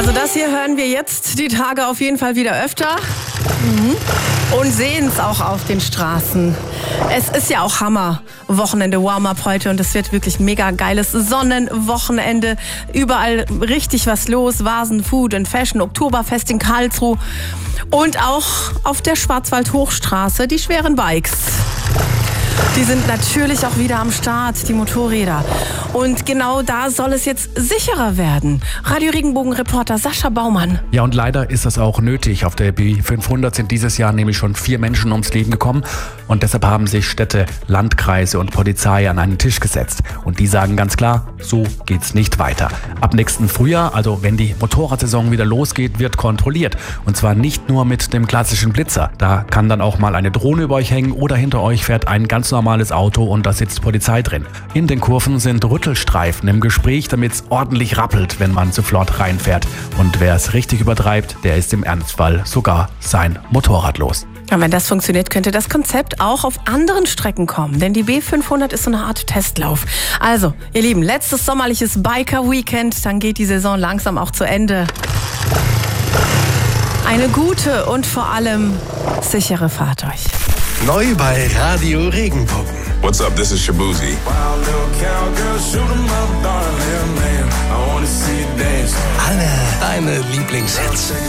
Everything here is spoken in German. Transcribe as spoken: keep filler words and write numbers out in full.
Also das hier hören wir jetzt die Tage auf jeden Fall wieder öfter. Mhm. Und sehen es auch auf den Straßen. Es ist ja auch Hammer. Wochenende Warm-up heute und es wird wirklich mega geiles Sonnenwochenende. Überall richtig was los. Vasen, Food and Fashion, Oktoberfest in Karlsruhe. Und auch auf der Schwarzwald-Hochstraße die schweren Bikes. Die sind natürlich auch wieder am Start, die Motorräder. Und genau da soll es jetzt sicherer werden. Radio Regenbogen-Reporter Sascha Baumann. Ja, und leider ist das auch nötig. Auf der B fünfhundert sind dieses Jahr nämlich schon vier Menschen ums Leben gekommen. Und deshalb haben sich Städte, Landkreise und Polizei an einen Tisch gesetzt. Und die sagen ganz klar, so geht's nicht weiter. Ab nächsten Frühjahr, also wenn die Motorradsaison wieder losgeht, wird kontrolliert. Und zwar nicht nur mit dem klassischen Blitzer. Da kann dann auch mal eine Drohne über euch hängen oder hinter euch fährt ein ganz normales Auto und da sitzt Polizei drin. In den Kurven sind Rüttelstreifen im Gespräch, damit es ordentlich rappelt, wenn man zu flott reinfährt. Und wer es richtig übertreibt, der ist im Ernstfall sogar sein Motorrad los. Und wenn das funktioniert, könnte das Konzept auch auf anderen Strecken kommen. Denn die B fünfhundert ist so eine Art Testlauf. Also, ihr Lieben, letztes sommerliches Biker-Weekend, dann geht die Saison langsam auch zu Ende. Eine gute und vor allem sichere Fahrt euch. Neu bei Radio Regenbogen. What's up, this is Shabuzi. Alle deine Lieblingshits.